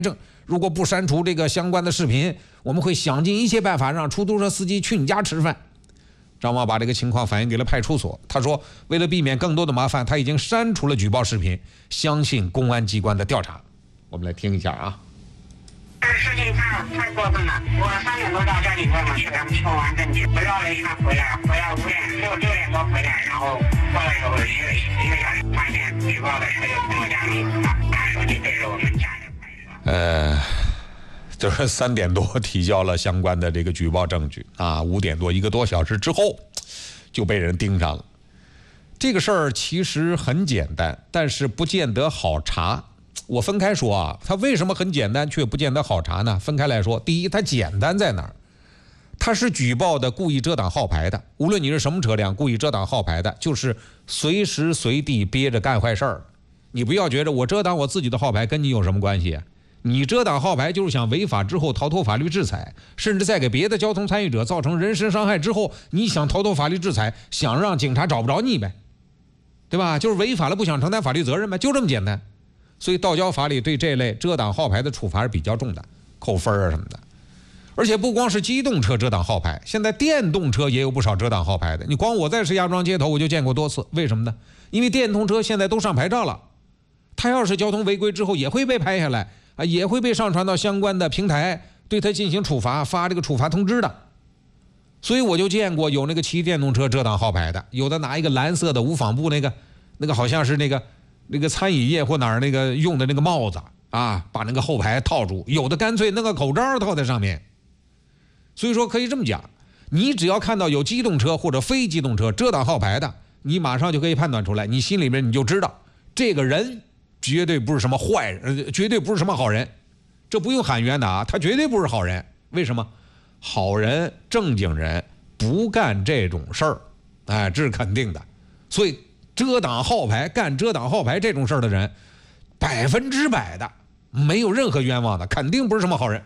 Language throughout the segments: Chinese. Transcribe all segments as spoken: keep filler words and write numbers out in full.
证，如果不删除这个相关的视频，我们会想尽一切办法让出租车司机去你家吃饭。张旺把这个情况反映给了派出所，他说为了避免更多的麻烦，他已经删除了举报视频，相信公安机关的调查。我们来听一下啊。 这事情太太过分了！我三点多到家里问了，是咱们抽完证据，我绕了一圈回来，回来五点六六点多回来，然后过了有一个一个小时，发现举报的车就从我家门把把手机对着我们家人拍摄。 呃，就是三点多提交了相关的这个举报证据啊，五点多一个多小时之后就被人盯上了。这个事儿其实很简单，但是不见得好查。我分开说啊，它为什么很简单却不见得好查呢？分开来说，第一，它简单在哪儿？它是举报的故意遮挡号牌的，无论你是什么车辆，故意遮挡号牌的，就是随时随地憋着干坏事儿。你不要觉得我遮挡我自己的号牌跟你有什么关系？你遮挡号牌就是想违法之后逃脱法律制裁，甚至在给别的交通参与者造成人身伤害之后，你想逃脱法律制裁，想让警察找不着你呗，对吧？就是违法了不想承担法律责任呗，就这么简单。所以道交法里对这类遮挡号牌的处罚是比较重的，扣分啊什么的。而且不光是机动车遮挡号牌，现在电动车也有不少遮挡号牌的。你光我在石家庄街头我就见过多次，为什么呢？因为电动车现在都上牌照了，它要是交通违规之后也会被拍下来啊，也会被上传到相关的平台，对它进行处罚，发这个处罚通知的。所以我就见过有那个骑电动车遮挡号牌的，有的拿一个蓝色的无纺布那个那个好像是那个那个餐饮业或哪儿那个用的那个帽子啊，把那个后排套住，有的干脆弄个口罩套在上面。所以说可以这么讲，你只要看到有机动车或者非机动车遮挡号牌的，你马上就可以判断出来，你心里面你就知道这个人绝对不是什么坏人，绝对不是什么好人，这不用喊冤的啊，他绝对不是好人。为什么？好人正经人不干这种事儿，哎，这是肯定的。所以遮挡号牌干遮挡号牌这种事儿的人，百分之百的没有任何冤枉的，肯定不是什么好人。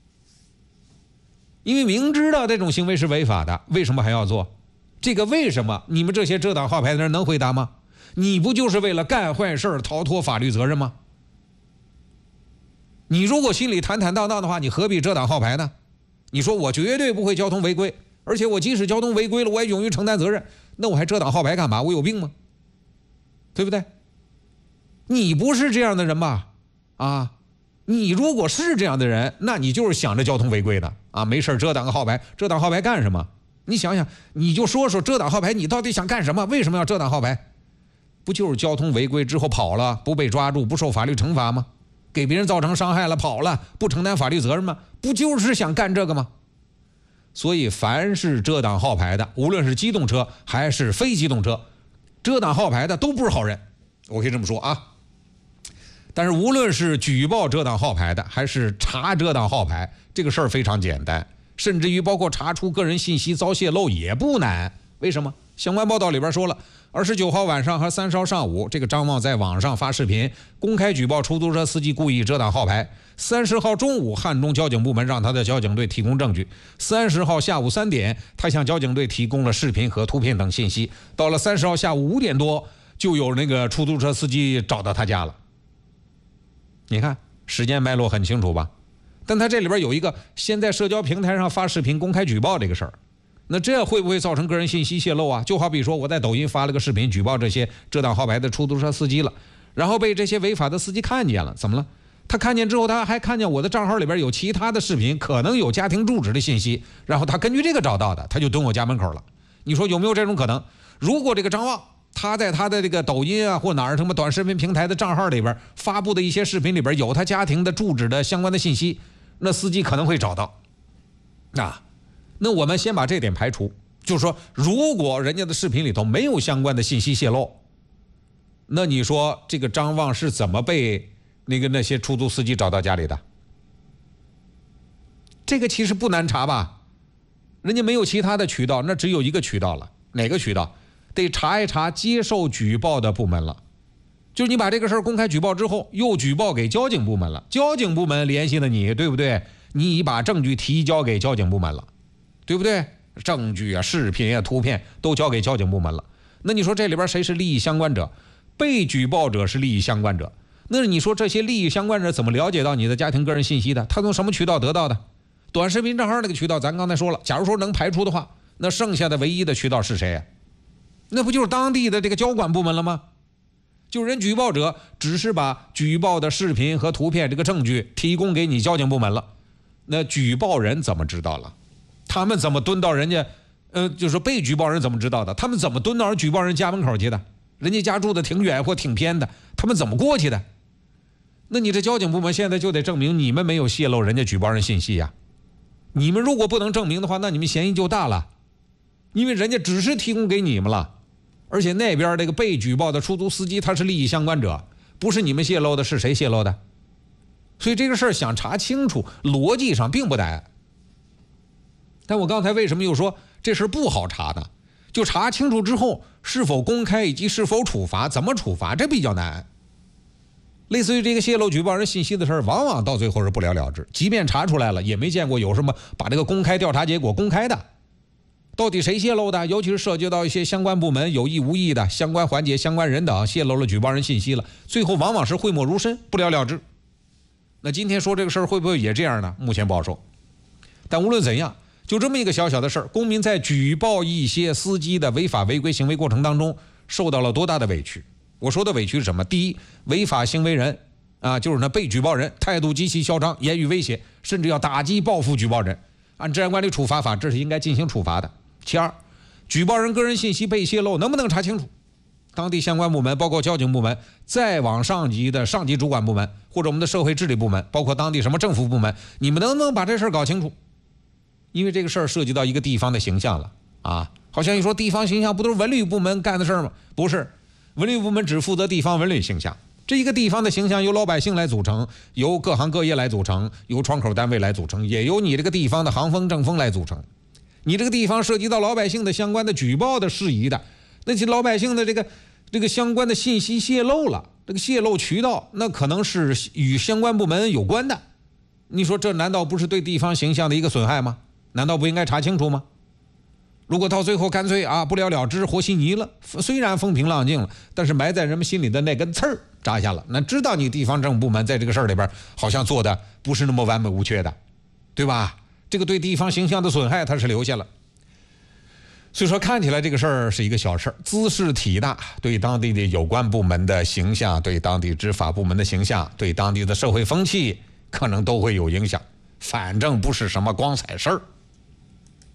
因为明知道这种行为是违法的，为什么还要做？这个为什么你们这些遮挡号牌的人能回答吗？你不就是为了干坏事逃脱法律责任吗？你如果心里坦坦荡荡的话，你何必遮挡号牌呢？你说我绝对不会交通违规，而且我即使交通违规了，我也勇于承担责任，那我还遮挡号牌干嘛？我有病吗？对不对？你不是这样的人吧？啊，你如果是这样的人，那你就是想着交通违规的啊，没事遮挡个号牌，遮挡号牌干什么？你想想，你就说说遮挡号牌，你到底想干什么？为什么要遮挡号牌？不就是交通违规之后跑了，不被抓住，不受法律惩罚吗？给别人造成伤害了，跑了，不承担法律责任吗？不就是想干这个吗？所以凡是遮挡号牌的，无论是机动车还是非机动车，遮挡号牌的都不是好人，我可以这么说啊。但是无论是举报遮挡号牌的，还是查遮挡号牌，这个事儿非常简单，甚至于包括查出个人信息遭泄露也不难。为什么？相关报道里边说了，二十九号晚上和三十号上午，这个张旺在网上发视频，公开举报出租车司机故意遮挡号牌。三十号中午，汉中交警部门让他的交警队提供证据。三十号下午三点，他向交警队提供了视频和图片等信息。到了三十号下午五点多，就有那个出租车司机找到他家了。你看时间脉络很清楚吧？但他这里边有一个先在社交平台上发视频公开举报这个事儿，那这会不会造成个人信息泄露啊？就好比说我在抖音发了个视频举报这些遮挡号牌的出租车司机了，然后被这些违法的司机看见了，怎么了？他看见之后，他还看见我的账号里边有其他的视频，可能有家庭住址的信息，然后他根据这个找到的，他就蹲我家门口了。你说有没有这种可能？如果这个张旺他在他的这个抖音啊或哪儿什么短视频平台的账号里边发布的一些视频里边有他家庭的住址的相关的信息，那司机可能会找到。那那我们先把这点排除，就是说如果人家的视频里头没有相关的信息泄露，那你说这个张旺是怎么被那个那些出租司机找到家里的？这个其实不难查吧，人家没有其他的渠道，那只有一个渠道了。哪个渠道？得查一查接受举报的部门了。就是你把这个事儿公开举报之后，又举报给交警部门了，交警部门联系了你，对不对？你把证据提交给交警部门了，对不对？证据啊、视频啊、图片都交给交警部门了。那你说这里边谁是利益相关者？被举报者是利益相关者， 那你说这些利益相关者怎么了解到你的家庭个人信息的？他从什么渠道得到的？短视频账号那个渠道咱刚才说了，假如说能排除的话，那剩下的唯一的渠道是谁呀？那不就是当地的这个交管部门了吗？就人举报者只是把举报的视频和图片这个证据提供给你交警部门了，那举报人怎么知道了？他们怎么蹲到人家呃，就是被举报人怎么知道的？他们怎么蹲到人举报人家门口去的？人家家住的挺远或挺偏的，他们怎么过去的？那你这交警部门现在就得证明你们没有泄露人家举报人信息呀。你们如果不能证明的话，那你们嫌疑就大了，因为人家只是提供给你们了，而且那边这个被举报的出租司机他是利益相关者，不是你们泄露的，是谁泄露的？所以这个事儿想查清楚，逻辑上并不难。但我刚才为什么又说这事不好查呢？就查清楚之后是否公开以及是否处罚，怎么处罚，这比较难。类似于这个泄露举报人信息的事儿，往往到最后是不了了之，即便查出来了，也没见过有什么把这个公开调查结果公开的。到底谁泄露的？尤其是涉及到一些相关部门有意无意的相关环节、相关人等泄露了举报人信息了，最后往往是讳莫如深，不了了之。那今天说这个事儿会不会也这样呢？目前不好说。但无论怎样，就这么一个小小的事儿，公民在举报一些司机的违法违规行为过程当中，受到了多大的委屈？我说的委屈是什么？第一，违法行为人啊，就是那被举报人态度极其嚣张，言语威胁，甚至要打击报复举报人，按治安管理处罚法，这是应该进行处罚的。其二，举报人个人信息被泄露，能不能查清楚？当地相关部门，包括交警部门，再往上级的上级主管部门，或者我们的社会治理部门，包括当地什么政府部门，你们能不能把这事儿搞清楚？因为这个事儿涉及到一个地方的形象了啊，好像一说地方形象不都是文旅部门干的事儿吗？不是，文旅部门只负责地方文旅形象，这一个地方的形象由老百姓来组成，由各行各业来组成，由窗口单位来组成，也由你这个地方的行风政风来组成。你这个地方涉及到老百姓的相关的举报的事宜的，那些老百姓的这个这个相关的信息泄露了，这个泄露渠道那可能是与相关部门有关的，你说这难道不是对地方形象的一个损害吗？难道不应该查清楚吗？如果到最后干脆啊不了了之，和稀泥了，虽然风平浪静了，但是埋在人们心里的那根刺儿扎下了，那知道你地方政府部门在这个事儿里边好像做的不是那么完美无缺的，对吧？这个对地方形象的损害它是留下了。所以说看起来这个事儿是一个小事儿，兹事体大，对当地的有关部门的形象，对当地执法部门的形象，对当地的社会风气可能都会有影响，反正不是什么光彩事儿。